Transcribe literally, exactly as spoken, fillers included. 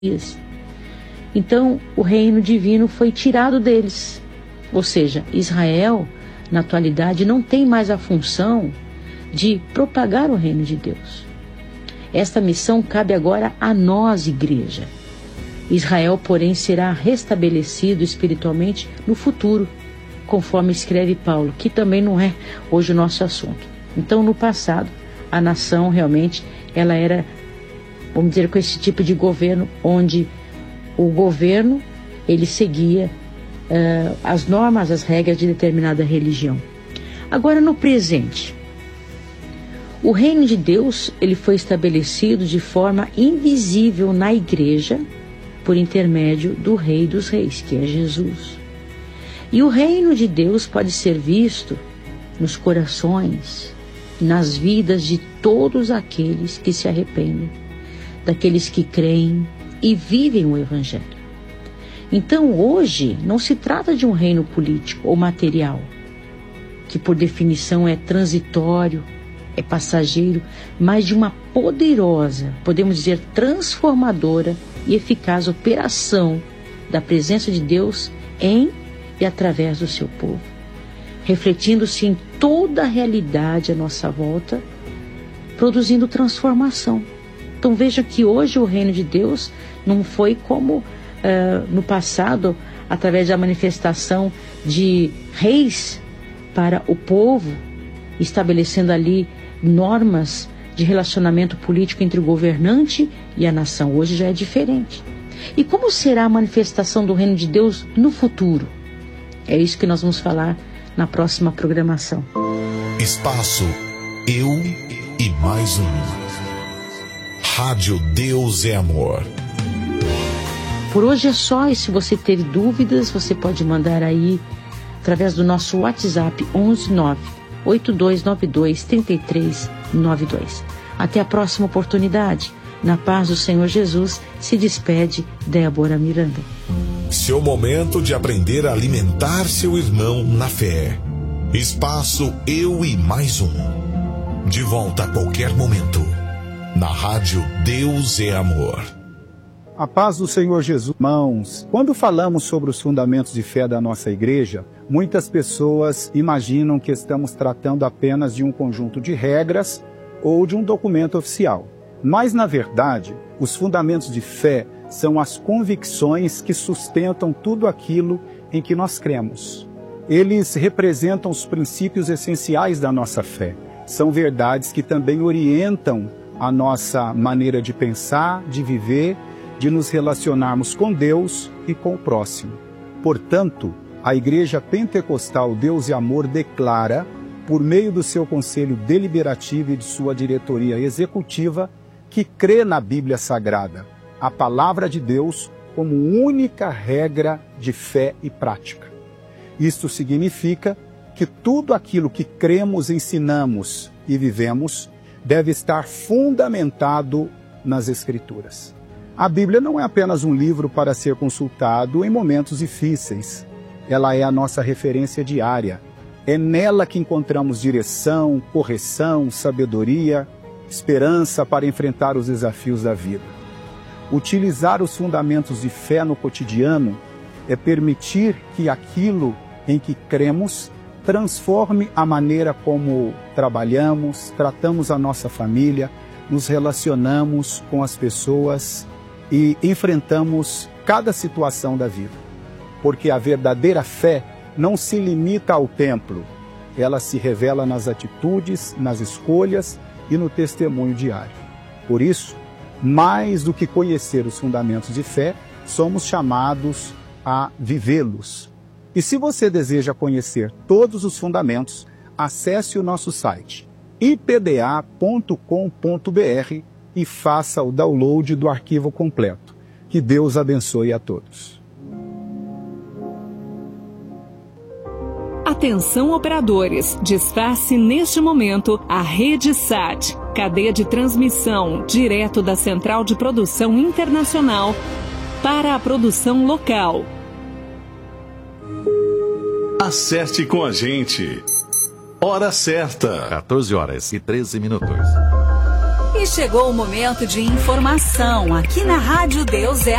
Então, o reino divino foi tirado deles. Ou seja, Israel, na atualidade, não tem mais a função de propagar o reino de Deus. Esta missão cabe agora a nós, igreja. Israel, porém, será restabelecido espiritualmente no futuro, conforme escreve Paulo, que também não é hoje o nosso assunto. Então, no passado, a nação realmente, ela era, vamos dizer, com esse tipo de governo, onde o governo, ele seguia uh, as normas, as regras de determinada religião. Agora, no presente, o reino de Deus, ele foi estabelecido de forma invisível na igreja, por intermédio do Rei dos Reis, que é Jesus. E o reino de Deus pode ser visto nos corações, nas vidas de todos aqueles que se arrependem, daqueles que creem e vivem o Evangelho. Então, hoje, não se trata de um reino político ou material, que por definição é transitório, é passageiro, mas de uma poderosa, podemos dizer, transformadora e eficaz operação da presença de Deus em e através do seu povo, refletindo-se em toda a realidade à nossa volta, produzindo transformação. Então veja que hoje o reino de Deus não foi como uh, no passado, através da manifestação de reis para o povo, estabelecendo ali normas de relacionamento político entre o governante e a nação. Hoje já é diferente. E como será a manifestação do reino de Deus no futuro? É isso que nós vamos falar na próxima programação. Espaço Eu e Mais Um. Rádio Deus é Amor. Por hoje é só, e se você ter dúvidas, você pode mandar aí através do nosso WhatsApp onze nove oito dois nove dois três três nove dois. Até a próxima oportunidade. Na paz do Senhor Jesus, se despede Débora Miranda. Seu momento de aprender a alimentar seu irmão na fé. Espaço Eu e Mais Um. De volta a qualquer momento. Na Rádio Deus é Amor. A paz do Senhor Jesus. Irmãos, quando falamos sobre os fundamentos de fé da nossa igreja, muitas pessoas imaginam que estamos tratando apenas de um conjunto de regras ou de um documento oficial. Mas, na verdade, os fundamentos de fé são as convicções que sustentam tudo aquilo em que nós cremos. Eles representam os princípios essenciais da nossa fé. São verdades que também orientam a nossa maneira de pensar, de viver, de nos relacionarmos com Deus e com o próximo. Portanto, a Igreja Pentecostal Deus e Amor declara, por meio do seu conselho deliberativo e de sua diretoria executiva, que crê na Bíblia Sagrada, a palavra de Deus, como única regra de fé e prática. Isto significa que tudo aquilo que cremos, ensinamos e vivemos deve estar fundamentado nas Escrituras. A Bíblia não é apenas um livro para ser consultado em momentos difíceis. Ela é a nossa referência diária. É nela que encontramos direção, correção, sabedoria, esperança para enfrentar os desafios da vida. Utilizar os fundamentos de fé no cotidiano é permitir que aquilo em que cremos transforme a maneira como trabalhamos, tratamos a nossa família, nos relacionamos com as pessoas e enfrentamos cada situação da vida. Porque a verdadeira fé não se limita ao templo, ela se revela nas atitudes, nas escolhas e no testemunho diário. Por isso, mais do que conhecer os fundamentos de fé, somos chamados a vivê-los. E se você deseja conhecer todos os fundamentos, acesse o nosso site i p d a ponto com ponto b r e faça o download do arquivo completo. Que Deus abençoe a todos. Atenção operadores, desface neste momento a Rede Sat, cadeia de transmissão direto da Central de Produção Internacional para a produção local. Acerte com a gente. Hora certa. quatorze horas e treze minutos. E chegou o momento de informação aqui na Rádio Deus é